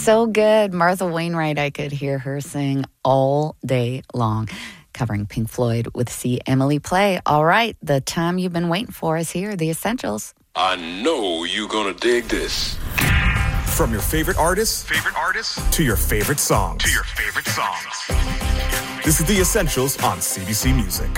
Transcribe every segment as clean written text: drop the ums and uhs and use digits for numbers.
So good. Martha Wainwright, I could hear her sing all day long. Covering Pink Floyd with See Emily Play. All right, the time you've been waiting for is here, The Essentials. I know you're gonna dig this. From your favorite artists to your favorite songs. This is The Essentials on CBC Music.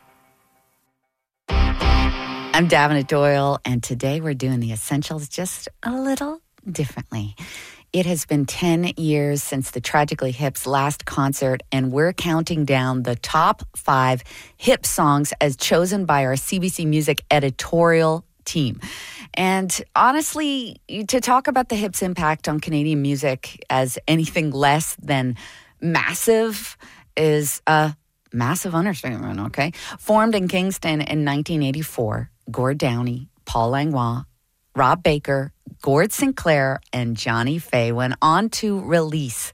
I'm Davenant Doyle, and today we're doing The Essentials just a little differently. It has been 10 years since the Tragically Hip's last concert, and we're counting down the top 5 hip songs as chosen by our CBC Music editorial team. And honestly, to talk about the Hip's impact on Canadian music as anything less than massive is a massive understatement, okay? Formed in Kingston in 1984, Gord Downie, Paul Langlois, Rob Baker, Gord Sinclair, and Johnny Faye went on to release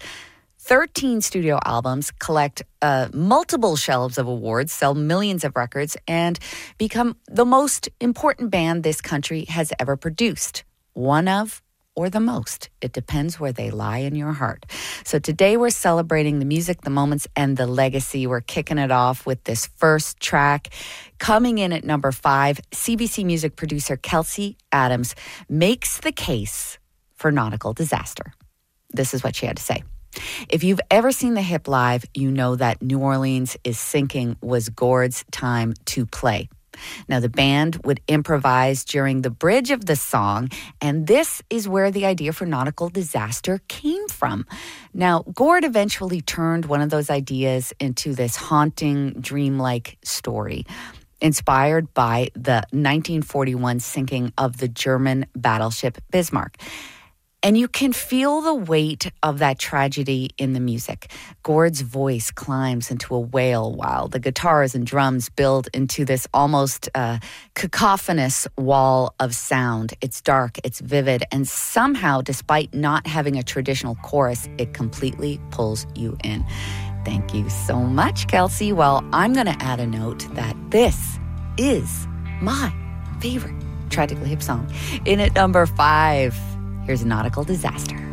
13 studio albums, collect multiple shelves of awards, sell millions of records, and become the most important band this country has ever produced. One of, or the most. It depends where they lie in your heart. So today we're celebrating the music, the moments, and the legacy. We're kicking it off with this first track. Coming in at number 5, CBC Music producer Kelsey Adams makes the case for Nautical Disaster. This is what she had to say. If you've ever seen the Hip live, you know that New Orleans is Sinking was Gord's time to play. Now, the band would improvise during the bridge of the song, and this is where the idea for Nautical Disaster came from. Now, Gord eventually turned one of those ideas into this haunting, dreamlike story, inspired by the 1941 sinking of the German battleship Bismarck. And you can feel the weight of that tragedy in the music. Gord's voice climbs into a wail while the guitars and drums build into this almost cacophonous wall of sound. It's dark, it's vivid, and somehow, despite not having a traditional chorus, it completely pulls you in. Thank you so much, Kelsey. Well, I'm going to add a note that this is my favorite Tragically Hip song. In at number 5, here's Nautical Disaster.